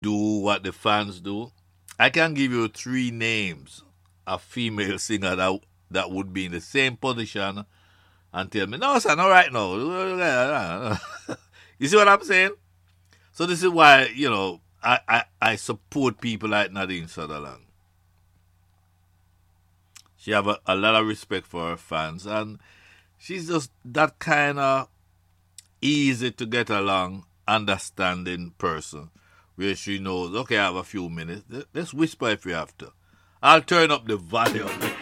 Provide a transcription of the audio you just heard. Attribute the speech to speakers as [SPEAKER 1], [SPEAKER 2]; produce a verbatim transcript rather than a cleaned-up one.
[SPEAKER 1] do what the fans do. I can give you three names of female singer that that would be in the same position and tell me, no, son, all right now. You see what I'm saying? So this is why, you know, I, I, I support people like Nadine Sutherland. She have a, a lot of respect for her fans, and she's just that kind of easy to get along, understanding person where she knows, okay, I have a few minutes. Let's whisper if you have to. I'll turn up the volume.